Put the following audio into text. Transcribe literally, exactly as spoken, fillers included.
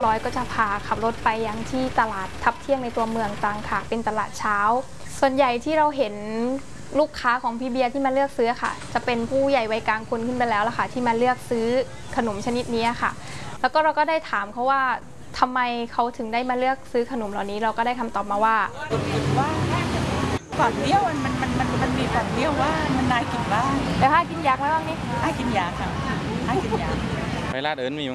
ร้อยก็จะพาขับรถไปยังที่ตลาดทับเที่ยงในตัวเมืองตรังค่ะเป็นตลาดเช้าส่วนใหญ่ที่เราเห็นลูกค้าของพี่เบียร์ที่มาเลือกซื้อค่ะจะเป็นผู้ใหญ่วัยกลางคนขึ้นไปแล้วล่ะค่ะที่มาเลือกซื้อขนมชนิดนี้ค่ะแล้วก็เราก็ได้ถามเขาว่าทำไมเขาถึงได้มาเลือกซื้อขนมเหล่านี้เราก็ได้คำตอบมาว่าว่าฝันเลี้ยวมันมันมันมันมีฝันเลี้ยวว่ามันนายกินบ้างแต่ถ้ากินยากไหมบ้างนี่ให้กินยาค่ะให้กินยาไปร้านอื่นมี